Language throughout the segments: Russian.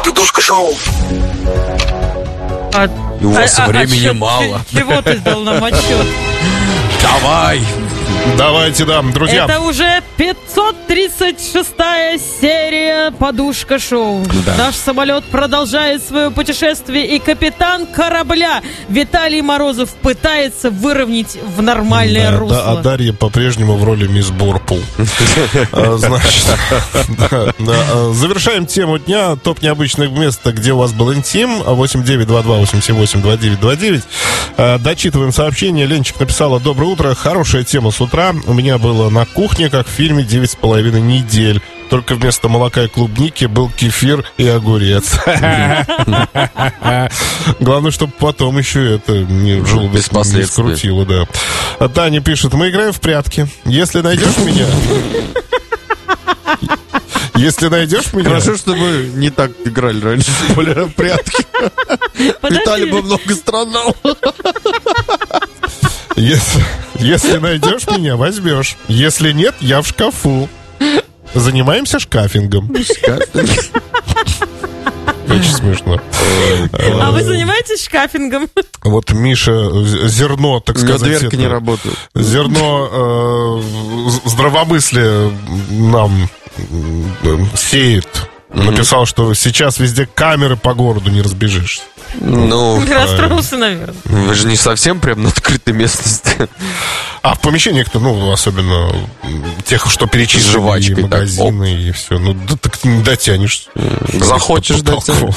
Петушка шоу. У вас времени мало. Чего ты сдал нам отчет? Давай. Давайте, да, друзья. Это уже 536-я серия «Подушка шоу». Да. Наш самолет продолжает свое путешествие, и капитан корабля Виталий Морозов пытается выровнять в нормальное русло. А Дарья по-прежнему в роли мисс Борпул. Значит, завершаем тему дня. Топ необычных мест, где у вас был интим. 8922-878-2929. Дочитываем сообщение. Ленчик написала: доброе утро, хорошая тема с утра. У меня было на кухне, как в фильме, 9,5 недель. Только вместо молока и клубники был кефир и огурец. Главное, чтобы потом еще это желудок не скрутило, да. Таня пишет: мы играем в прятки. Если найдешь меня... Если найдешь меня... Хорошо, что мы не так играли раньше, более в прятки. Виталий бы много страдал. Если найдешь меня, возьмешь. Если нет, я в шкафу. Занимаемся шкафингом. Очень смешно. А вы занимаетесь шкафингом? Вот Миша зерно, так сказать, дверка не работает. Зерно здравомыслия нам сеет. Написал, что сейчас везде камеры по городу, не разбежишься. Ну, расстроился, наверное. Вы же не совсем прям на открытой местности. А в помещениях-то, ну, особенно тех, что перечислены, жвачкой, магазины и все. Ну, да, так не дотянешь. Захочешь дотянешь.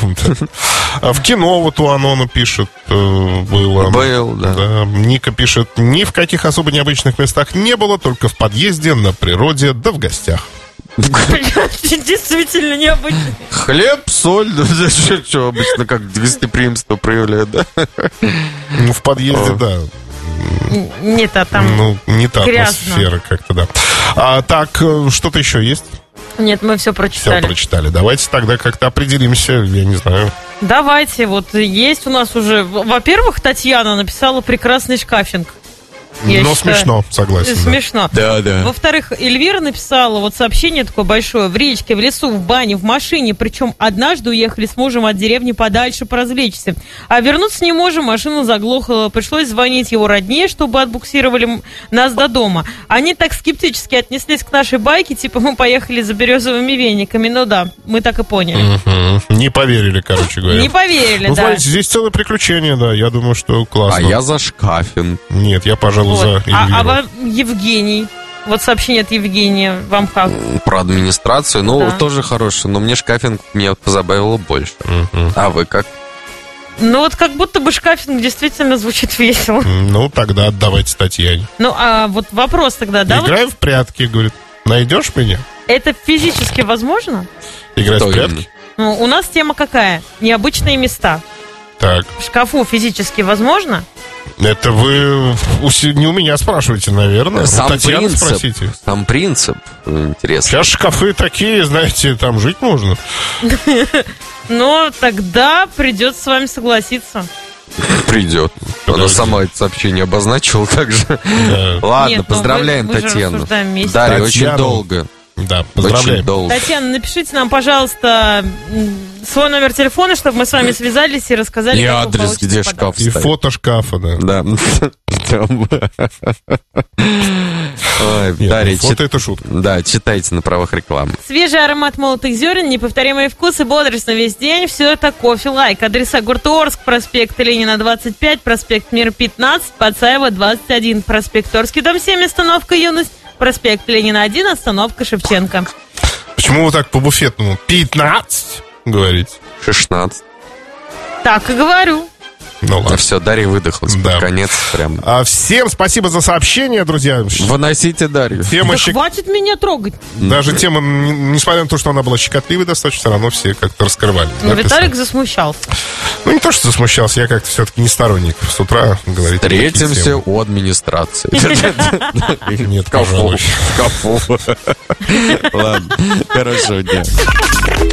А в кино вот у Анона пишет, было. Был, да. Ника пишет: ни в каких особо необычных местах не было, только в подъезде, на природе, да в гостях. Действительно необычно. Хлеб, соль, что обычно как гостеприимство проявляет, да? Ну, в подъезде, да. Нет, а там ну, не та грязно. Атмосфера как-то, да. Так, что-то еще есть? Нет, мы все прочитали. Все прочитали. Давайте тогда как-то определимся, я не знаю. Давайте, вот есть у нас уже... Во-первых, Татьяна написала прекрасный шкафинг. Но смешно, согласен. Смешно. Да, да. Во-вторых, Эльвира написала вот сообщение такое большое: в речке, в лесу, в бане, в машине. Причем однажды уехали с мужем от деревни подальше поразвлечься. А вернуться не можем, машина заглохла. Пришлось звонить его родне, чтобы отбуксировали нас до дома. Они так скептически отнеслись к нашей байке, типа мы поехали за березовыми вениками. Ну да, мы так и поняли. Не поверили, короче говоря. Не поверили, ну, да. смотрите, здесь целое приключение, да. Я думаю, что классно. А я за шкафинг. Нет, я, пожалуй, Вот. за Эльвиру. А вам, Евгений, вот сообщение от Евгения, вам как? Про администрацию, ну, Да. тоже хороший, но мне шкафинг меня позабавило больше. А вы как? Ну вот как будто бы шкафинг действительно звучит весело. Ну, тогда отдавайте Татьяне. Ну, а вот вопрос тогда, да? Играем в прятки, говорит. Найдешь меня? Это физически возможно? Играть Кто в прятки? именно? Ну, у нас тема какая? Необычные места. Так, В шкафу физически возможно? это вы не у меня спрашиваете, наверное. Сам Татьяну принцип. спросите. Сам принцип интересно. Сейчас шкафы такие, знаете, там жить можно. Но тогда придется с вами согласиться. Придет. Она Подожди. сама это сообщение обозначила также. Да, Ладно, Нет, ну поздравляем мы же Татьяну. рассуждаем вместе. Дарья, очень Татьяну. долго. да, Очень поздравляем. долго. Татьяна, напишите нам, пожалуйста, свой номер телефона, чтобы мы с вами связались и рассказали, И как вы адрес, получите где подарок. шкаф И стоит. фото шкафа, да. Да. Ой, Нет, Дарья, ну, фото это шутка. да, читайте на правах рекламы. Свежий аромат молотых зерен, неповторимый вкус и бодрость на весь день. Все это кофе лайк. Адреса: Гурт-Орск, проспект Ленина 25, проспект Мир 15, Пацаева 21, проспект Орский, дом 7, остановка Юность, проспект Ленина 1, остановка Шевченко. Почему вы так по-буфетному? 15, говорите? 16. Так и говорю. Ну ладно. Все, Дарья выдохлась Да. под конец прям. Всем спасибо за сообщение, друзья. Выносите Дарью. Тема Да хватит меня трогать. Даже тема, несмотря на то, что она была щекотливой достаточно, все равно все как-то раскрывали. Но Да, Виталик засмущался. Ну, не то, что засмущался, я как-то все-таки не сторонник с утра говорить. такие Встретимся темы. у администрации. Нет, В шкафу. пожалуй. В шкафу. Ладно, хорошего дня.